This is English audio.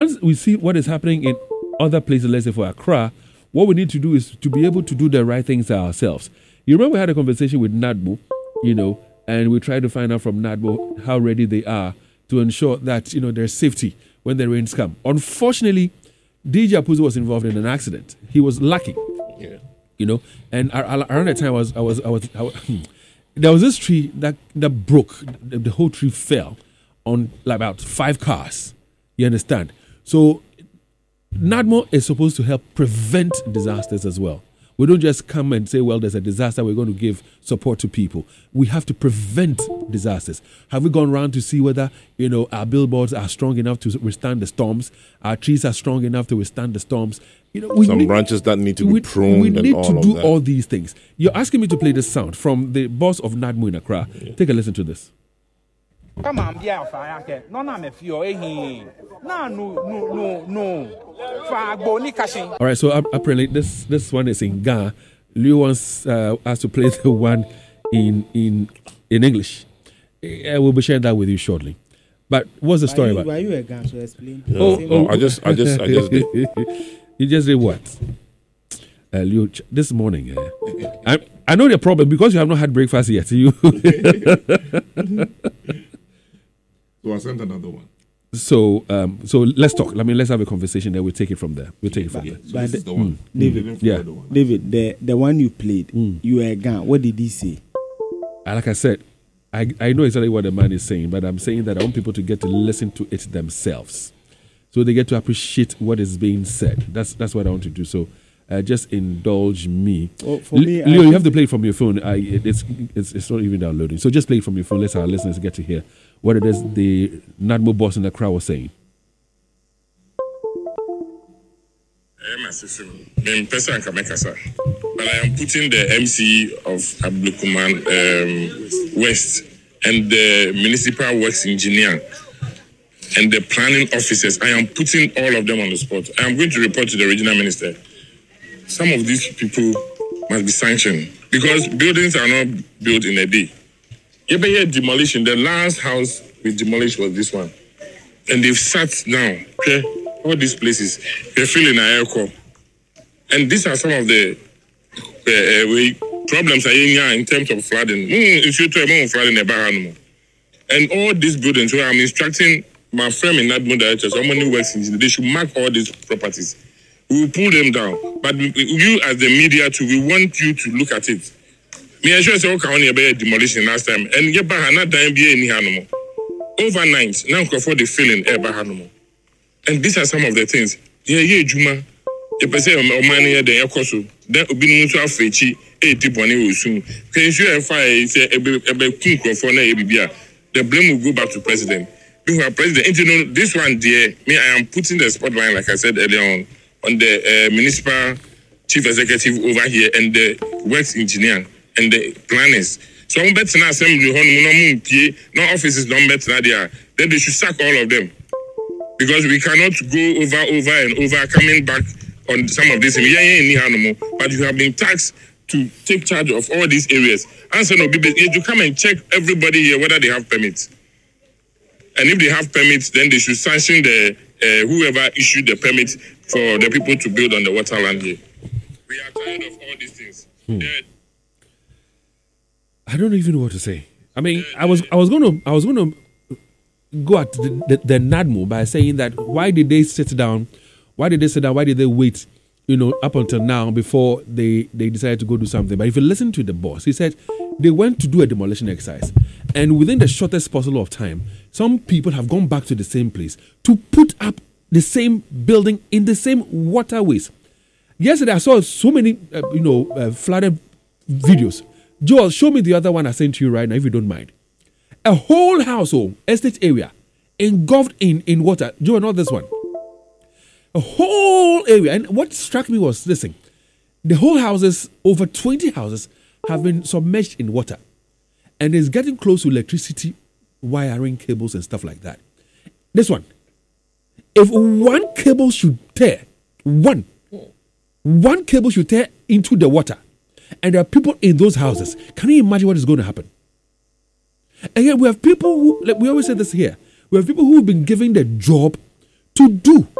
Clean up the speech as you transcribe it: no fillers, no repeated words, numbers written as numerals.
once we see what is happening in other places, let's say for Accra, what we need to do is to be able to do the right things ourselves. You remember we had a conversation with NADMO, and we tried to find out from NADMO how ready they are to ensure that, there's safety when the rains come. Unfortunately, DJ Apuzo was involved in an accident. He was lucky, and around that time I was there was this tree that broke. The whole tree fell on like about 5 cars. You understand? So NADMO is supposed to help prevent disasters as well. We don't just come and say, well, there's a disaster, we're going to give support to people. We have to prevent disasters. Have we gone around to see whether, our billboards are strong enough to withstand the storms? Our trees are strong enough to withstand the storms? Branches that need to be pruned. We need to do that. all these things. You're asking me to play this sound from the boss of NADMO in Accra. Yeah. Take a listen to this. Come on, all right, so apparently this one is in Ghana. Leo wants us to play the one in English. We'll be sharing that with you shortly. But what's the story about? Why you a Ghana? So explain. I just did. You just did what? Leo, this morning, I know the problem because you have not had breakfast yet. You. So I sent another one. So let's talk. Let's have a conversation. Then we'll take it from there. We'll take it from there. So this is the one. David. Yeah. David, the one you played, you were a gun. What did he say? Like I said, I know exactly what the man is saying, but I'm saying that I want people to get to listen to it themselves, so they get to appreciate what is being said. That's what I want to do. So. Just indulge me. For me, Leo, you have to play it from your phone. It's not even downloading. So just play it from your phone. Let our listeners get to hear what it is the NADMO boss in the crowd was saying. But I am putting the MC of Ablukuman West and the municipal works engineer and the planning officers. I am putting all of them on the spot. I am going to report to the regional minister. Some of these people must be sanctioned because buildings are not built in a day. Demolition. The last house we demolished was this one. And they've sat down. Okay? All these places, they're filling an air core. And these are some of the problems in terms of flooding. And all these buildings where I'm instructing my firm in NADMO directors, someone who works in, they should mark all these properties. We will pull them down. But you as the media too, we want you to look at it. Me I sure say okay demolition last time. And get back another time be any animal. Overnight, now for the feeling animal. And these are some of the things. Yeah, Juma. You say money the ekoso. Then obi no so afechi tibone will soon. Can you fire say the blame will go back to president. Because president, this one there, me I am putting the spotlight like I said earlier on the municipal chief executive over here and the works engineer and the planners. So I'm betting assembly, no offices, no better there. Then they should sack all of them. Because we cannot go over and over, coming back on some of this. But you have been tasked to take charge of all these areas. Answer no, you come and check everybody here whether they have permits. And if they have permits, then they should sanction the whoever issued the permit for the people to build on the waterland here. We are tired of all these things. I don't even know what to say. I mean, I was going to go at the NADMO by saying that why did they sit down? Why did they wait? Up until now before they decided to go do something. But if you listen to the boss, he said they went to do a demolition exercise, and within the shortest possible of time, some people have gone back to the same place to put up the same building in the same waterways. Yesterday, I saw so many, flooded videos. Joel, show me the other one I sent to you right now, if you don't mind. A whole household, estate area, engulfed in water. Joel, not this one. A whole area. And what struck me was, listen, the whole houses, over 20 houses, have been submerged in water. And it's getting close to electricity, wiring cables and stuff like that. This one. If one cable should tear, one cable should tear into the water, and there are people in those houses, can you imagine what is going to happen? And yet we have people who, we always say this here, we have people who have been given the job to do